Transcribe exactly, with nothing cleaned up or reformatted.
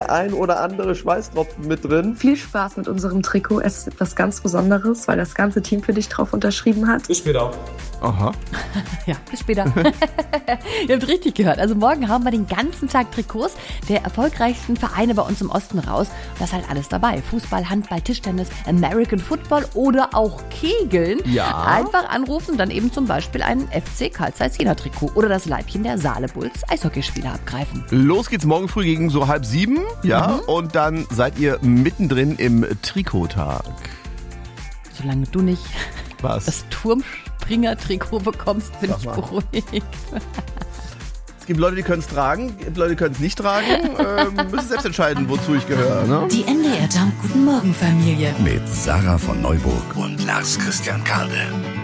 der ein oder andere Schweißtropfen mit drin. Viel Spaß mit unserem Trikot. Es ist etwas ganz Besonderes, weil das ganze Team für dich drauf unterschrieben hat. Bis später. Aha. Ja, bis später. Ihr habt richtig gehört. Also morgen haben wir den ganzen Tag Trikots der erfolgreichsten Vereine bei uns im Osten raus. Und da ist halt alles dabei. Fußball, Handball, Tischtennis, American Football oder auch Kegeln. Ja. Einfach anrufen, dann eben zum Beispiel ein F C Carl Zeiss Jena Trikot oder das Leibchen der Saale-Bulls Eishockeyspieler abgreifen. Los geht's morgen früh gegen so halb sieben, ja, mhm. Und dann seid ihr mittendrin im Trikottag. Solange du nicht Was? das Turmspringer-Trikot bekommst, bin ich beruhigt. Es gibt Leute, die können es tragen, es gibt Leute, die können es nicht tragen. ähm, müssen selbst entscheiden, wozu ich gehöre. Ne? Die N D R Jump Guten Morgen Familie. Mit Sarah von Neuburg und Lars Christian Kade.